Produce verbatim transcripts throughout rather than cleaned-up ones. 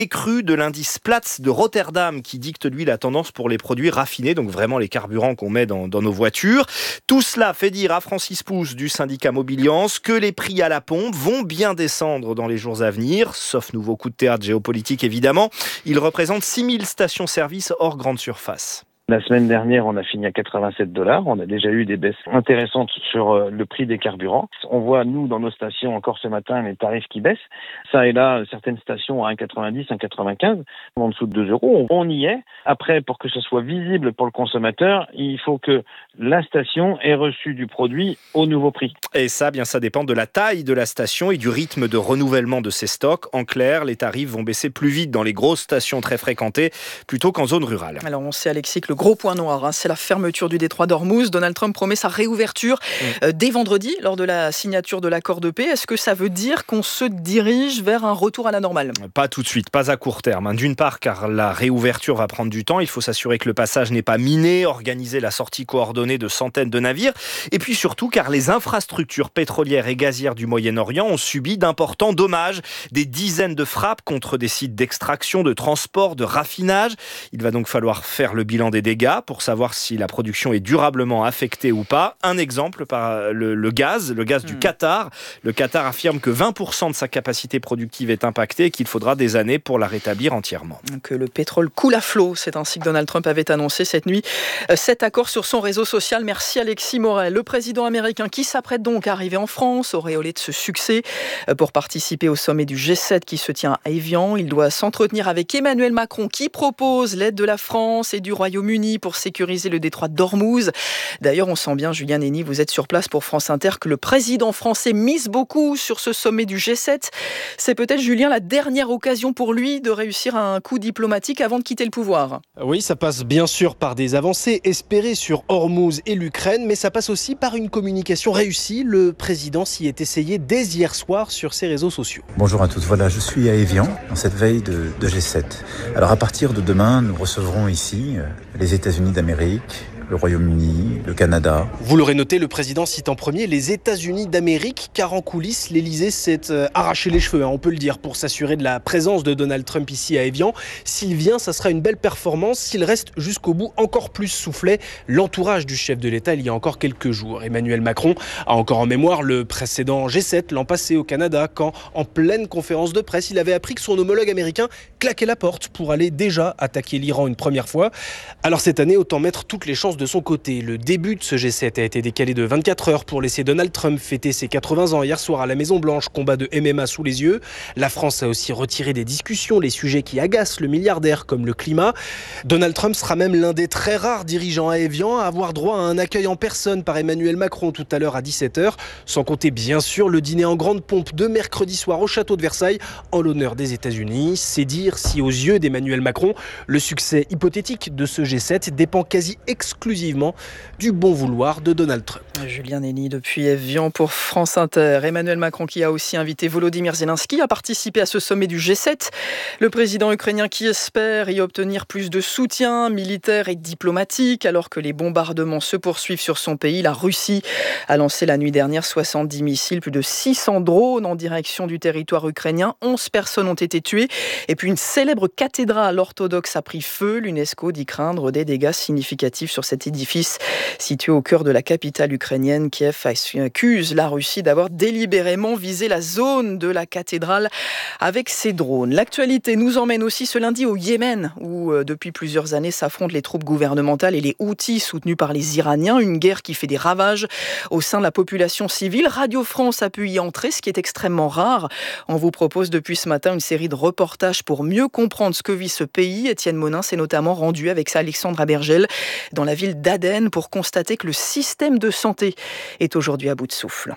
Écru de l'indice Platts de Rotterdam qui dicte lui la tendance pour les produits raffinés, donc vraiment les carburants qu'on met dans, dans nos voitures. Tout cela fait dire à Francis Pousse du syndicat Mobiliance que les prix à la pompe vont bien descendre dans les jours à venir, sauf nouveau coup de théâtre géopolitique évidemment. Il représente six mille stations-service hors grande surface. La semaine dernière, on a fini à quatre-vingt-sept dollars. On a déjà eu des baisses intéressantes sur le prix des carburants. On voit, nous, dans nos stations, encore ce matin, les tarifs qui baissent. Ça et là, certaines stations à un virgule quatre-vingt-dix, un virgule quatre-vingt-quinze, en dessous de deux euros. On y est. Après, pour que ce soit visible pour le consommateur, il faut que la station ait reçu du produit au nouveau prix. Et ça, bien, ça dépend de la taille de la station et du rythme de renouvellement de ses stocks. En clair, les tarifs vont baisser plus vite dans les grosses stations très fréquentées plutôt qu'en zone rurale. Alors, on sait, Alexis, que le gros point noir, hein, c'est la fermeture du détroit d'Ormuz. Donald Trump promet sa réouverture mmh. euh, dès vendredi, lors de la signature de l'accord de paix. Est-ce que ça veut dire qu'on se dirige vers un retour à la normale ? Pas tout de suite, pas à court terme. D'une part, car la réouverture va prendre du temps. Il faut s'assurer que le passage n'est pas miné, organiser la sortie coordonnée de centaines de navires. Et puis surtout, car les infrastructures pétrolières et gazières du Moyen-Orient ont subi d'importants dommages. Des dizaines de frappes contre des sites d'extraction, de transport, de raffinage. Il va donc falloir faire le bilan des dégâts pour savoir si la production est durablement affectée ou pas. Un exemple, par le, le gaz, le gaz mmh. du Qatar. Le Qatar affirme que vingt pour cent de sa capacité productive est impactée et qu'il faudra des années pour la rétablir entièrement. Que le pétrole coule à flot, c'est ainsi que Donald Trump avait annoncé cette nuit cet accord sur son réseau social. Merci Alexis Morel. Le président américain qui s'apprête donc à arriver en France, auréolé de ce succès, pour participer au sommet du G sept qui se tient à Évian. Il doit s'entretenir avec Emmanuel Macron qui propose l'aide de la France et du Royaume-Uni pour sécuriser le détroit d'Ormuz. D'ailleurs, on sent bien, Julien Néni, vous êtes sur place pour France Inter, que le président français mise beaucoup sur ce sommet du G sept. C'est peut-être, Julien, la dernière occasion pour lui de réussir un coup diplomatique avant de quitter le pouvoir. Oui, ça passe bien sûr par des avancées espérées sur Ormuz et l'Ukraine, mais ça passe aussi par une communication réussie. Le président s'y est essayé dès hier soir sur ses réseaux sociaux. Bonjour à tous, voilà, je suis à Évian, en cette veille de, de G sept. Alors à partir de demain, nous recevrons ici euh, les États-Unis d'Amérique, le Royaume-Uni, le Canada. Vous l'aurez noté, le président cite en premier les États-Unis d'Amérique, car en coulisses, l'Élysée s'est euh, arraché les cheveux, hein, on peut le dire, pour s'assurer de la présence de Donald Trump ici à Évian. S'il vient, ça sera une belle performance. S'il reste jusqu'au bout, encore plus soufflait l'entourage du chef de l'État il y a encore quelques jours. Emmanuel Macron a encore en mémoire le précédent G sept l'an passé au Canada, quand, en pleine conférence de presse, il avait appris que son homologue américain claquait la porte pour aller déjà attaquer l'Iran une première fois. Alors cette année, autant mettre toutes les chances de son côté. Le début de ce G sept a été décalé de vingt-quatre heures pour laisser Donald Trump fêter ses quatre-vingts ans hier soir à la Maison-Blanche, combat de M M A sous les yeux. La France a aussi retiré des discussions les sujets qui agacent le milliardaire comme le climat. Donald Trump sera même l'un des très rares dirigeants à Évian à avoir droit à un accueil en personne par Emmanuel Macron tout à l'heure à dix-sept heures, sans compter bien sûr le dîner en grande pompe de mercredi soir au château de Versailles en l'honneur des États-Unis. C'est dire si aux yeux d'Emmanuel Macron, le succès hypothétique de ce G sept dépend quasi exclusivement du bon vouloir de Donald Trump. Julien Néni depuis Évian pour France Inter. Emmanuel Macron qui a aussi invité Volodymyr Zelensky à participer à ce sommet du G sept. Le président ukrainien qui espère y obtenir plus de soutien militaire et diplomatique alors que les bombardements se poursuivent sur son pays. La Russie a lancé la nuit dernière soixante-dix missiles, plus de six cents drones en direction du territoire ukrainien. onze personnes ont été tuées. Et puis une célèbre cathédrale orthodoxe a pris feu. L'UNESCO dit craindre des dégâts significatifs sur cet édifice situé au cœur de la capitale ukrainienne. Kiev accuse la Russie d'avoir délibérément visé la zone de la cathédrale avec ses drones. L'actualité nous emmène aussi ce lundi au Yémen, où euh, depuis plusieurs années s'affrontent les troupes gouvernementales et les Houthis soutenus par les Iraniens. Une guerre qui fait des ravages au sein de la population civile. Radio France a pu y entrer, ce qui est extrêmement rare. On vous propose depuis ce matin une série de reportages pour mieux comprendre ce que vit ce pays. Étienne Monin s'est notamment rendu avec Alexandra Bergel dans la ville d'Aden pour constater que le système de santé est aujourd'hui à bout de souffle.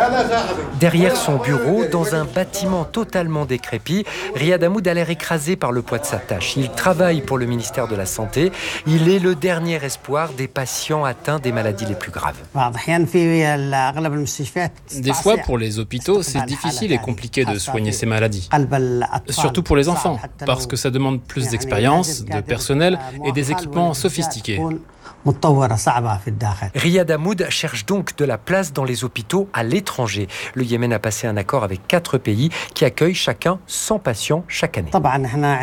Derrière son bureau, dans un bâtiment totalement décrépit, Riyad Hamoud a l'air écrasé par le poids de sa tâche. Il travaille pour le ministère de la Santé. Il est le dernier espoir des patients atteints des maladies les plus graves. Des fois, pour les hôpitaux, c'est difficile et compliqué de soigner ces maladies. Surtout pour les enfants, parce que ça demande plus d'expérience, de personnel et des équipements sophistiqués. Riyad Hamoud cherche donc de la place dans les hôpitaux à l'étranger. Le Yémen a passé un accord avec quatre pays qui accueillent chacun cent patients chaque année.